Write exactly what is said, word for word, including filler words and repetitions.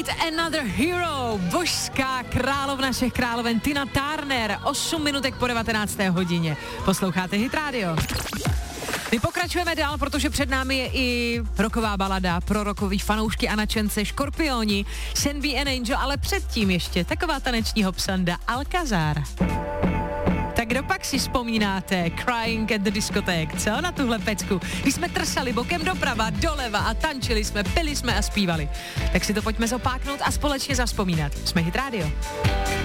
Need Another Hero, božská královna všech královen Tina Turner, osm minutek po devatenácté hodině. Posloucháte Hit Radio. My pokračujeme dál, protože před námi je i rocková balada pro rockový fanoušky a nadšence Škorpioni, Send Me an Angel, ale předtím ještě taková taneční hopsanda Alcazar. Tak kdo pak si vzpomínáte Crying at the Discotheque, co na tuhle pecku? Když jsme trsali bokem doprava, doleva a tančili jsme, pili jsme a zpívali. Tak si to pojďme zopáknout a společně zavzpomínat. Jsme Hit Radio.